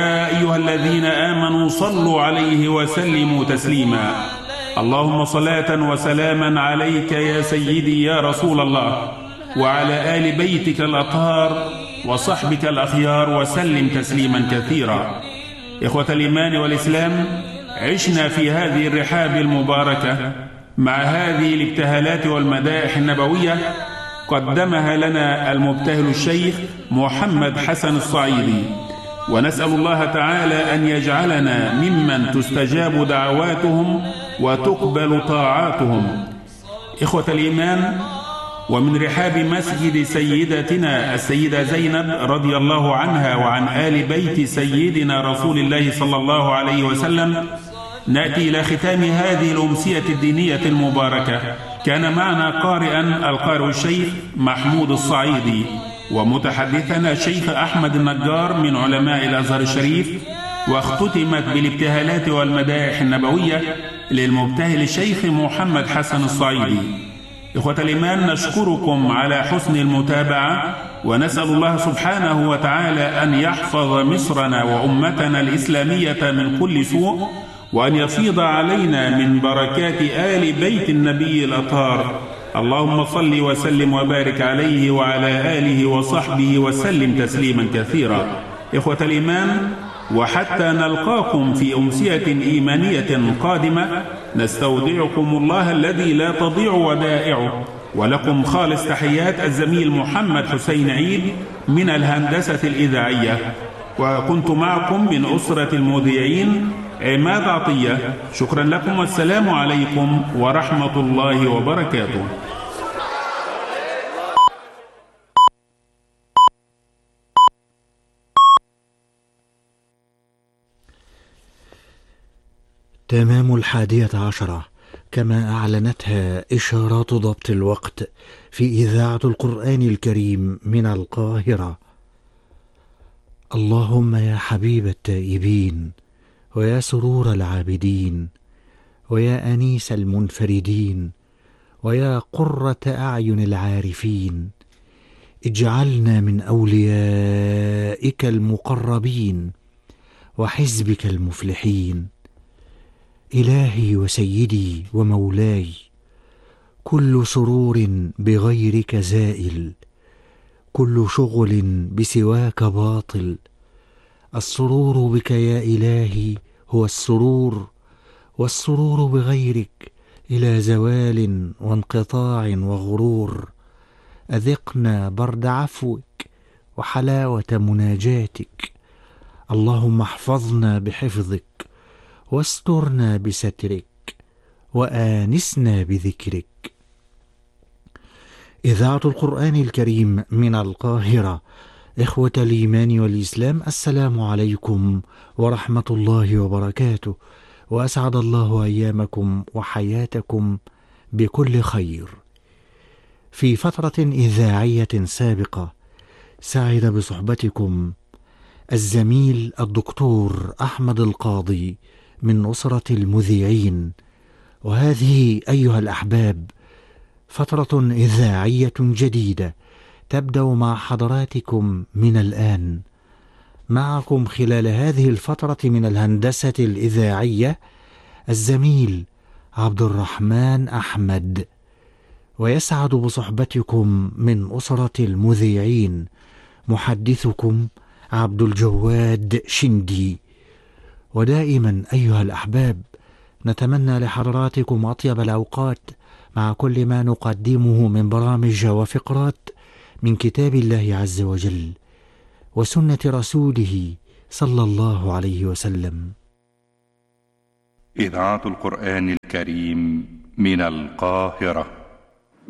يا أيها الذين آمنوا صلوا عليه وسلموا تسليما. اللهم صلاة وسلاما عليك يا سيدي يا رسول الله، وعلى آل بيتك الأطهار وصحبك الأخيار، وسلم تسليما كثيرا. إخوة الإيمان والإسلام، عشنا في هذه الرحاب المباركة مع هذه الابتهالات والمدائح النبوية قدمها لنا المبتهل الشيخ محمد حسن الصعيدي، ونسأل الله تعالى أن يجعلنا ممن تستجاب دعواتهم وتقبل طاعاتهم. إخوة الإيمان، ومن رحاب مسجد سيدتنا السيدة زينب رضي الله عنها وعن آل بيت سيدنا رسول الله صلى الله عليه وسلم نأتي إلى ختام هذه الأمسية الدينية المباركة. كان معنا قارئا القارئ الشيخ محمود الصعيدي، ومتحدثنا الشيخ أحمد النجار من علماء الأزهر الشريف، واختتمت بالابتهالات والمدائح النبوية للمبتهل الشيخ محمد حسن الصعيدي. إخوة الإيمان، نشكركم على حسن المتابعة، ونسأل الله سبحانه وتعالى أن يحفظ مصرنا وأمتنا الإسلامية من كل سوء، وأن يفيض علينا من بركات آل بيت النبي الأطهار. اللهم صل وسلم وبارك عليه وعلى آله وصحبه وسلم تسليما كثيرا. إخوة الإيمان، وحتى نلقاكم في أمسية إيمانية قادمة، نستودعكم الله الذي لا تضيع ودائعه، ولكم خالص تحيات الزميل محمد حسين عيد من الهندسة الإذاعية، وكنت معكم من أسرة المذيعين عماد عطية. شكرا لكم، والسلام عليكم ورحمة الله وبركاته. تمام 11 كما أعلنتها إشارات ضبط الوقت في إذاعة القرآن الكريم من القاهرة. اللهم يا حبيب التائبين، ويا سرور العابدين، ويا أنيس المنفردين، ويا قرة أعين العارفين، اجعلنا من أوليائك المقربين وحزبك المفلحين. إلهي وسيدي ومولاي، كل سرور بغيرك زائل، كل شغل بسواك باطل. السرور بك يا إلهي هو السرور، والسرور بغيرك إلى زوال وانقطاع وغرور. أذقنا برد عفوك وحلاوة مناجاتك. اللهم احفظنا بحفظك، واسترنا بسترك، وآنسنا بذكرك. إذاعة القرآن الكريم من القاهرة. إخوة الإيمان والإسلام، السلام عليكم ورحمة الله وبركاته، وأسعد الله أيامكم وحياتكم بكل خير. في فترة إذاعية سابقة سعد بصحبتكم الزميل الدكتور أحمد القاضي من أسرة المذيعين، وهذه أيها الأحباب فترة إذاعية جديدة تبدأ مع حضراتكم من الآن. معكم خلال هذه الفترة من الهندسة الإذاعية الزميل عبد الرحمن أحمد، ويسعد بصحبتكم من أسرة المذيعين محدثكم عبد الجواد شندي. ودائما أيها الأحباب نتمنى لحضراتكم أطيب الأوقات مع كل ما نقدمه من برامج وفقرات من كتاب الله عز وجل وسنة رسوله صلى الله عليه وسلم. إذاعة القرآن الكريم من القاهرة.